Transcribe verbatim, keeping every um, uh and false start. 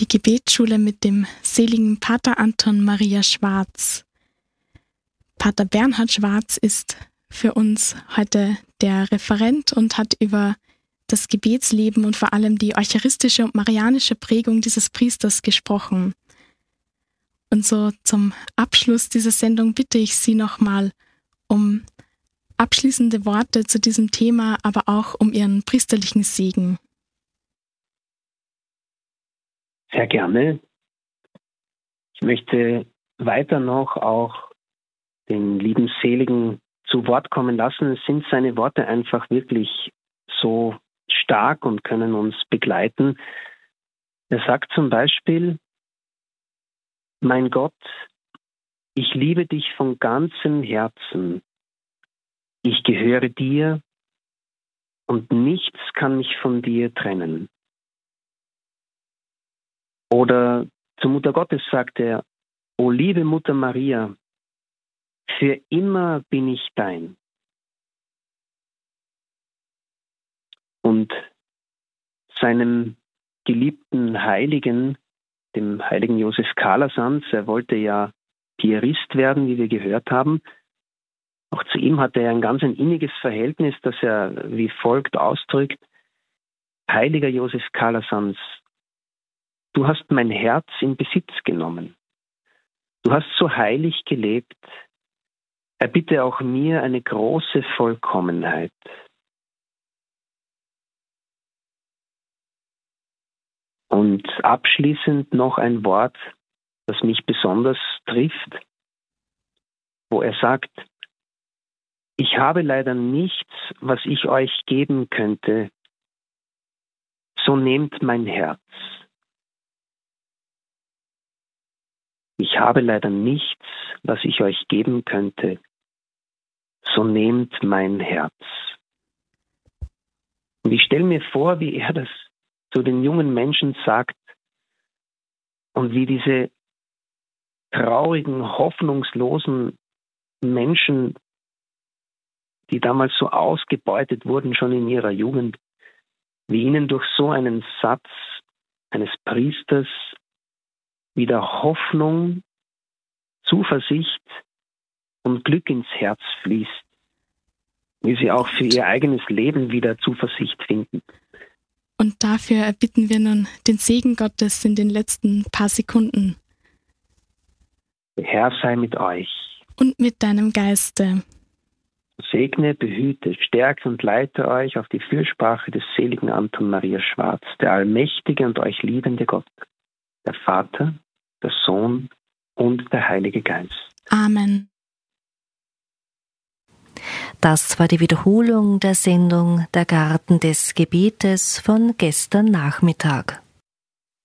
die Gebetsschule mit dem seligen Pater Anton Maria Schwarz. Pater Bernhard Schwarz ist für uns heute der Referent und hat über das Gebetsleben und vor allem die eucharistische und marianische Prägung dieses Priesters gesprochen. Und so zum Abschluss dieser Sendung bitte ich Sie nochmal um abschließende Worte zu diesem Thema, aber auch um Ihren priesterlichen Segen. Sehr gerne. Ich möchte weiter noch auch den lieben Seligen zu Wort kommen lassen. Es sind seine Worte einfach wirklich so stark und können uns begleiten. Er sagt zum Beispiel: Mein Gott, ich liebe dich von ganzem Herzen. Ich gehöre dir und nichts kann mich von dir trennen. Oder zur Mutter Gottes sagt er: O liebe Mutter Maria, für immer bin ich dein. Und seinem geliebten Heiligen, dem heiligen Josef Calasanz, er wollte ja Piarist werden, wie wir gehört haben. Auch zu ihm hatte er ein ganz ein inniges Verhältnis, das er wie folgt ausdrückt: Heiliger Josef Calasanz, du hast mein Herz in Besitz genommen. Du hast so heilig gelebt. Erbitte auch mir eine große Vollkommenheit. Und abschließend noch ein Wort, das mich besonders trifft, wo er sagt: Ich habe leider nichts, was ich euch geben könnte, so nehmt mein Herz. Ich habe leider nichts, was ich euch geben könnte, so nehmt mein Herz. Und ich stelle mir vor, wie er das zu den jungen Menschen sagt und wie diese traurigen, hoffnungslosen Menschen, die damals so ausgebeutet wurden, schon in ihrer Jugend, wie ihnen durch so einen Satz eines Priesters wieder Hoffnung, Zuversicht und Glück ins Herz fließt, wie sie auch für ihr eigenes Leben wieder Zuversicht finden. Und dafür erbitten wir nun den Segen Gottes in den letzten paar Sekunden. Der Herr sei mit euch. Und mit deinem Geiste. Segne, behüte, stärke und leite euch auf die Fürsprache des seligen Anton Maria Schwarz, der allmächtige und euch liebende Gott, der Vater, der Sohn und der Heilige Geist. Amen. Das war die Wiederholung der Sendung Der Garten des Gebetes von gestern Nachmittag.